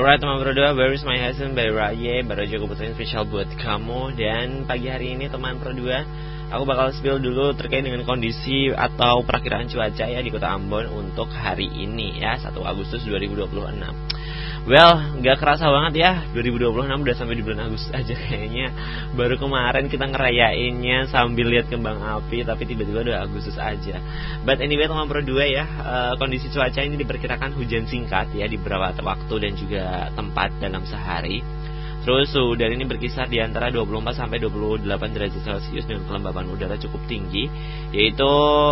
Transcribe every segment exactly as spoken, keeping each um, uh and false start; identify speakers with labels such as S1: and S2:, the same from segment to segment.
S1: Alright teman berdua, Where is my husband by Raya. Baru aja aku puterin spesial buat kamu. Dan pagi hari ini teman berdua, aku bakal spill dulu terkait dengan kondisi atau perakiraan cuaca ya di kota Ambon untuk hari ini ya, satu Agustus dua ribu dua puluh enam. Well, gak kerasa banget ya, dua ribu dua puluh enam udah sampai di bulan Agustus aja kayaknya. Baru kemarin kita ngerayainnya sambil lihat kembang api, tapi tiba-tiba udah Agustus aja. But anyway teman berdua ya, uh, kondisi cuaca ini diperkirakan hujan singkat ya di beberapa waktu dan juga tempat dalam sehari. Terus suhu udara ini berkisar di antara dua puluh empat sampai dua puluh delapan derajat Celcius dengan kelembapan udara cukup tinggi, yaitu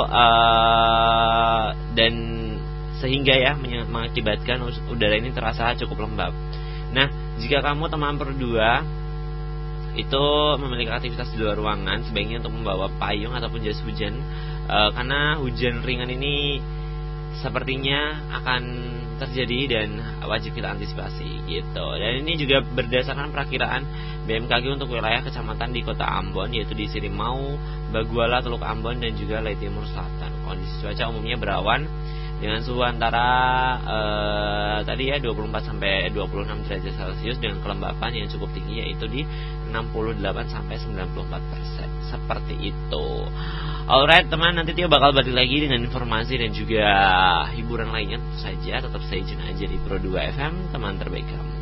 S1: uh, dan sehingga ya mengakibatkan udara ini terasa cukup lembab. Nah, jika kamu teman berdua itu memiliki aktivitas di luar ruangan, sebaiknya untuk membawa payung ataupun jas hujan, uh, karena hujan ringan ini sepertinya akan terjadi dan wajib kita antisipasi gitu. Dan ini juga berdasarkan perakiraan B M K G untuk wilayah kecamatan di kota Ambon, yaitu di Sirimau, Baguala, Teluk Ambon dan juga Lei Timur Selatan. Kondisi cuaca umumnya berawan dengan suhu antara uh, tadi ya dua puluh empat sampai dua puluh enam derajat Celcius dengan kelembapan yang cukup tinggi yaitu di enam puluh delapan sampai sembilan puluh empat persen. Seperti itu. Alright teman, nanti Tio bakal balik lagi dengan informasi dan juga hiburan lainnya tentu saja. Tetap stay tune aja di Pro dua F M, teman terbaik kamu.